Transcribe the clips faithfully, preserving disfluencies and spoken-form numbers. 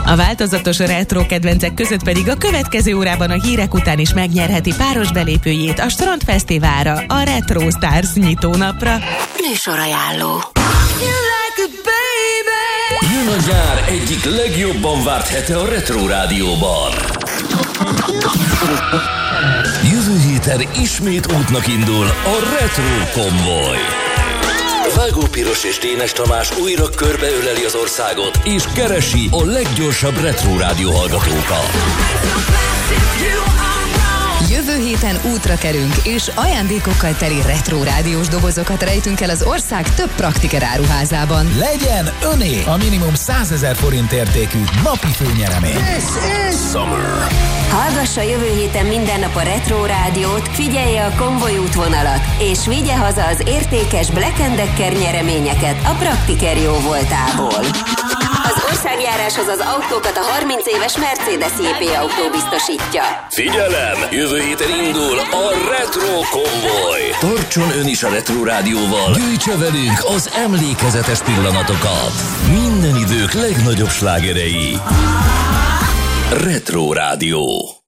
A változatos retro kedvencek között pedig a következő órában a hírek után is megnyerheti páros belépőjét a Strandfesztiválra, a Retro Stars nyitónapra. Műsorajánló. Jön a nyár egyik legjobban várt hete a Retro Rádióban. Jövő héten ismét útnak indul a Retro Konvoj. Vágó Piros és Dénes Tamás újra körbeöleli az országot, és keresi a leggyorsabb retro rádió hallgatókat. Jövő héten útra kerünk, és ajándékokkal teli retro rádiós dobozokat rejtünk el az ország több Praktiker áruházában. Legyen öné a minimum százezer forint értékű napi főnyeremény. This is summer. Hallgassa jövő héten minden nap a Retro Rádiót, figyelje a Konvoj útvonalat, és vigye haza az értékes Black and Decker nyereményeket a Praktiker jó voltából. Az országjáráshoz az autókat a harminc éves Mercedes jé pé autó biztosítja. Figyelem! Jövő héten indul a Retro Konvoj. Tartson ön is a Retro Rádióval. Gyűjtse velünk az emlékezetes pillanatokat. Minden idők legnagyobb slágerei. Retro Rádió.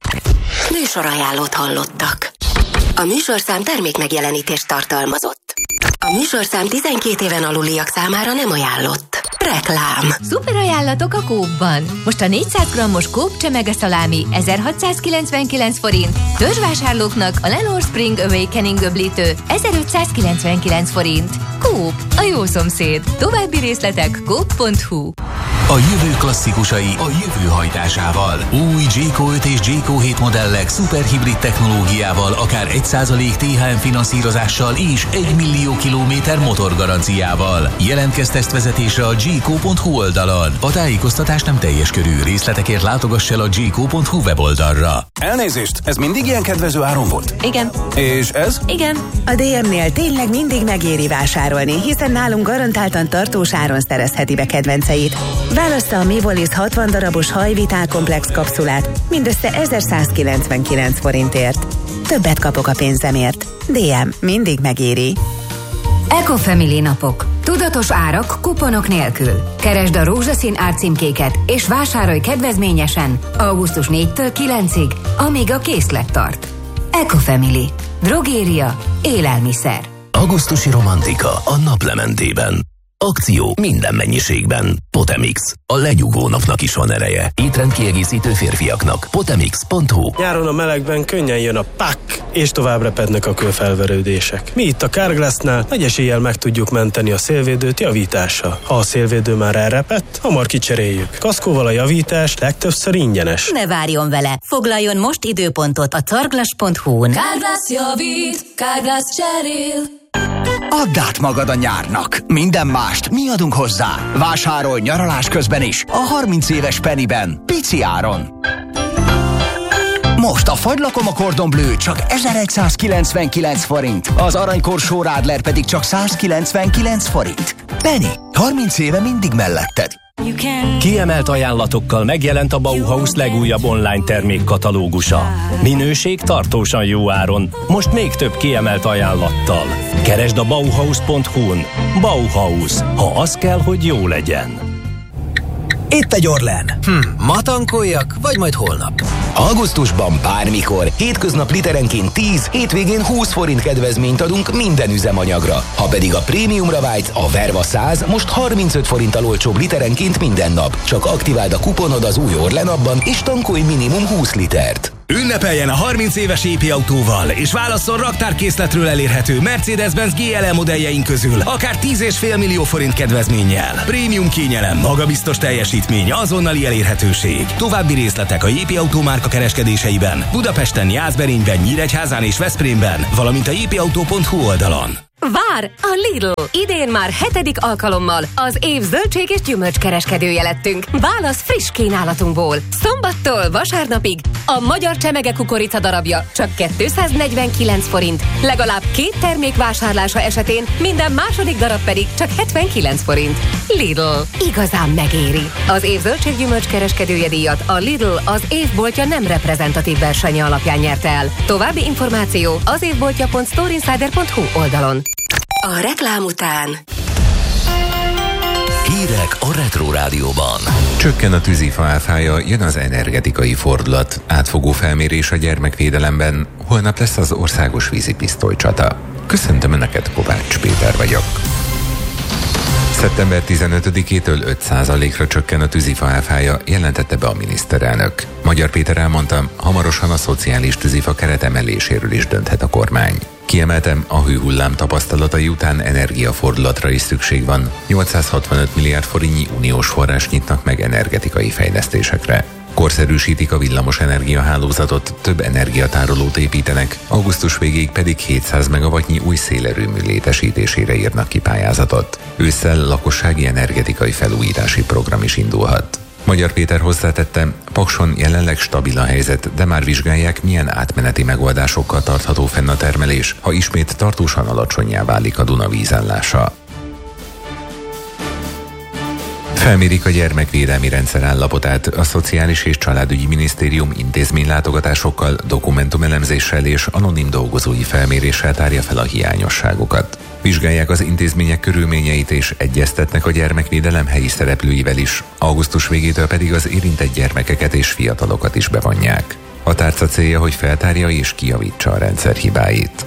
Műsorajánlót hallottak. A műsorszám termékmegjelenítést tartalmazott. A műsorszám tizenkét éven aluliak számára nem ajánlott. Reklám. Szuper ajánlatok a Coop-ban. Most a négyszáz grammos Coop csemege-szalámi ezerhatszázkilencvenkilenc forint, törzsvásárlóknak a Lenore Spring Awakening öblítő ezerötszázkilencvenkilenc forint. Coop, a jó szomszéd. További részletek coop pont hu. A jövő klasszikusai a jövő hajtásával. Új Jayco öt és Jayco hét modellek szuperhibrid technológiával, akár egy százalék té há em finanszírozással és egy millió kilométer motorgaranciával. Jelentkezz tesztvezetésre a jayco pont hu oldalon. A tájékoztatás nem teljes körű. Részletekért látogass el a jayco pont hu weboldalra. Elnézést, ez mindig ilyen kedvező áron volt? Igen. És ez? Igen. A dé em-nél tényleg mindig megéri vásárolni, hiszen nálunk garantáltan tartós áron szerezheti be kedvenceit. Válassza a Mivolis hatvan darabos hajvitál komplex kapszulát mindössze ezerszázkilencvenkilenc forintért. Többet kapok a pénzemért. dé em mindig megéri. Eco-Family napok. Tudatos árak kuponok nélkül. Keresd a rózsaszín árcímkéket és vásárolj kedvezményesen augusztus négyedikétől kilencedikéig, amíg a készlet tart. Eco-Family. Drogéria. Élelmiszer. Augusztusi romantika a naplementében. Akció minden mennyiségben. Potemix. A lenyugvó napnak is van ereje. Étrendkiegészítő férfiaknak. Potemix pont hu. Nyáron a melegben könnyen jön a pak, és tovább repednek a kőfelverődések. Mi itt a Carglassnál nagy eséllyel meg tudjuk menteni a szélvédőt javítással. Ha a szélvédő már elrepett, hamar kicseréljük. Kaszkóval a javítás legtöbbször ingyenes. Ne várjon vele! Foglaljon most időpontot a carglass pont hu-n. Carglass javít, Carglass cserél. Add át magad a nyárnak. Minden mást mi adunk hozzá. Vásárolj nyaralás közben is a harminc éves Pennyben. Pici áron. Most a fagylakom a Cordon Bleu csak ezerszázkilencvenkilenc forint. Az aranykorsó Radler pedig csak százkilencvenkilenc forint. Penny, harminc éve mindig melletted. Kiemelt ajánlatokkal megjelent a Bauhaus legújabb online termékkatalógusa. Minőség tartósan jó áron, most még több kiemelt ajánlattal. Keresd a bauhaus pont hu-n. Bauhaus, ha az kell, hogy jó legyen. Itt egy Orlen. Hm, ma tankoljak, vagy majd holnap? Augusztusban bármikor, hétköznap literenként tíz, hétvégén húsz forint kedvezményt adunk minden üzemanyagra. Ha pedig a prémiumra vágysz, a Verva száz most harmincöt forinttal olcsóbb literenként minden nap. Csak aktiváld a kuponod az új Orlen appban, és tankolj minimum húsz litert. Ünnepeljen a harminc éves é pé autóval, és válasszon raktárkészletről elérhető Mercedes-Benz gé el e modelljeink közül, akár tíz egész öt millió forint kedvezménnyel. Prémium kényelem, magabiztos teljesítmény, azonnali elérhetőség. További részletek a jé pé Autó márka kereskedéseiben, Budapesten, Jászberényben, Nyíregyházán és Veszprémben, valamint a jé pé autó pont hu oldalon. Vár a Lidl! Idén már hetedik alkalommal az év zöldség és gyümölcs kereskedője lettünk. Válasz friss kínálatunkból. Szombattól vasárnapig a magyar csemege kukorica darabja csak kétszáznegyvenkilenc forint. Legalább két termék vásárlása esetén minden második darab pedig csak hetvenkilenc forint. Lidl. Igazán megéri. Az év zöldség gyümölcs kereskedője díjat a Lidl az évboltja nem reprezentatív versenye alapján nyerte el. További információ az évboltja pont storeinsider pont hu oldalon. A reklám után Hírek a Retro Rádióban. Csökken a tűzifa áfája, jön az energetikai fordulat. Átfogó felmérés a gyermekvédelemben. Holnap lesz az országos vízipisztolycsata. Köszöntöm Önöket, Kovács Péter vagyok. szeptember tizenötödikétől öt százalékra csökken a tűzifa áfája, jelentette be a miniszterelnök. Magyar Péter elmondta, hamarosan a szociális tűzifa keretemeléséről is dönthet a kormány. Kiemeltem, a hőhullám tapasztalatai után energiafordulatra is szükség van. nyolcszázhatvanöt milliárd forintnyi uniós forrás nyitnak meg energetikai fejlesztésekre. Korszerűsítik a villamos energiahálózatot, több energiatárolót építenek, augusztus végéig pedig hétszáz megawattnyi új szélerőmű létesítésére írnak ki pályázatot. Ősszel lakossági energetikai felújítási program is indulhat. Magyar Péter hozzátette, Pakson jelenleg stabil a helyzet, de már vizsgálják, milyen átmeneti megoldásokkal tartható fenn a termelés, ha ismét tartósan alacsonnyá válik a Duna vízállása. Felmérik a gyermekvédelmi rendszer állapotát, a Szociális és Családügyi Minisztérium intézménylátogatásokkal, dokumentumelemzéssel és anonim dolgozói felméréssel tárja fel a hiányosságokat. Vizsgálják az intézmények körülményeit és egyeztetnek a gyermekvédelem helyi szereplőivel is, augusztus végétől pedig az érintett gyermekeket és fiatalokat is bevonják. A tárca célja, hogy feltárja és kijavítsa a rendszer hibáit.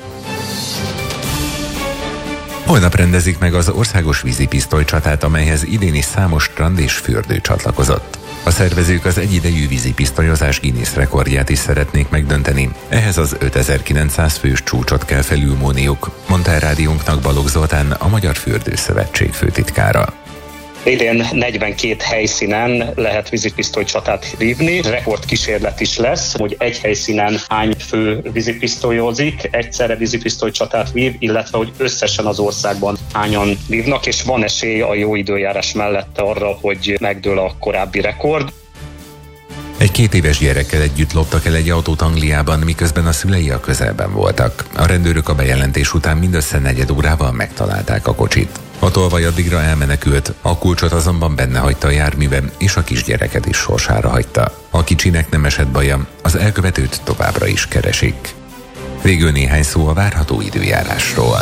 Holnap rendezik meg az országos vízipisztolycsatát, amelyhez idén is számos strand és fürdő csatlakozott. A szervezők az egyidejű vízipisztolyozás Guinness rekordját is szeretnék megdönteni. Ehhez az ötezer-kilencszáz fős csúcsot kell felülmúlniuk, mondta el rádiónknak Balogh Zoltán, a Magyar Fürdőszövetség főtitkára. Idén negyvenkét helyszínen lehet vízipisztolycsatát vívni, rekordkísérlet is lesz, hogy egy helyszínen hány fő vízipisztolyozik, egyszerre vízipisztolycsatát vív, illetve hogy összesen az országban hányan vívnak, és van esély a jó időjárás mellett arra, hogy megdől a korábbi rekord. Egy két éves gyerekkel együtt loptak el egy autót Angliában, miközben a szülei a közelben voltak. A rendőrök a bejelentés után mindössze negyed órával megtalálták a kocsit. A tolvaj addigra elmenekült, a kulcsot azonban benne hagyta a járműben, és a kisgyereket is sorsára hagyta. A kicsinek nem esett baja, az elkövetőt továbbra is keresik. Végül néhány szó a várható időjárásról.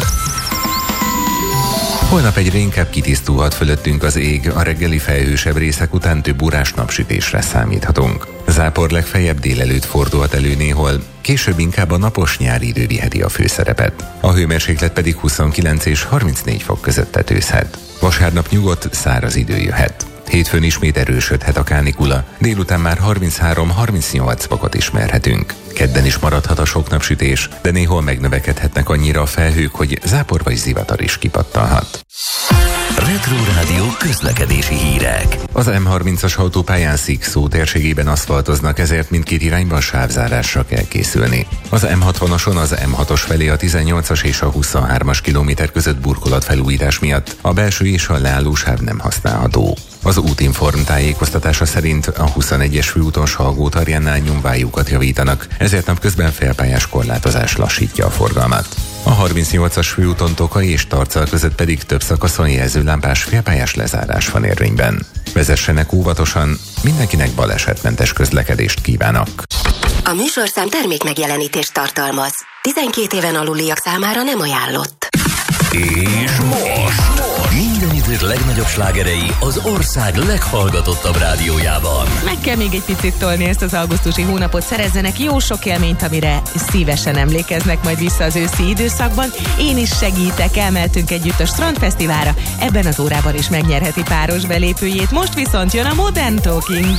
Holnap egyre inkább kitisztulhat fölöttünk az ég, a reggeli felhősebb részek után több órás napsütésre számíthatunk. Zápor legfeljebb délelőtt fordulhat elő néhol, később inkább a napos nyári idő viheti a főszerepet. A hőmérséklet pedig huszonkilenc és harmincnégy fok között tetőzhet. Vasárnap nyugodt, száraz idő jöhet. Hétfőn ismét erősödhet a kánikula, délután már harminchárom-harmincnyolc fokot ismerhetünk. Kedden is maradhat a sok napsütés, de néhol megnövekedhetnek annyira a felhők, hogy zápor vagy zivatar is kipattanhat. Retro Rádió közlekedési hírek. Az M harmincas autópályán Szikszó térségében aszfaltoznak, ezért mindkét irányban sávzárásra kell készülni. Az M hatvanason az M hatos felé a tizennyolcas és a huszonhármas kilométer között burkolatfelújítás miatt a belső és a leálló sáv nem használható. Az Útinform tájékoztatása szerint a huszonegyes főúton Salgótarjánnál nyomvájukat javítanak, ezért napközben félpályás korlátozás lassítja a forgalmat. A harmincnyolcas főúton Tokaj és Tarcal között pedig több szakaszon jelzőlámpás félpályás lezárás van érvényben. Vezessenek óvatosan, mindenkinek balesetmentes közlekedést kívánok! A műsorszám termékmegjelenítést tartalmaz. tizenkét éven aluliak számára nem ajánlott. És most minden idők legnagyobb slágerei az ország leghallgatottabb rádiójában. Meg kell még egy picit tolni ezt az augusztusi hónapot, szerezzenek jó sok élményt, amire szívesen emlékeznek majd vissza az őszi időszakban. Én is segítek, elmeltünk együtt a Strandfesztiválra, ebben az órában is megnyerheti páros belépőjét. Most viszont jön a Modern Talking.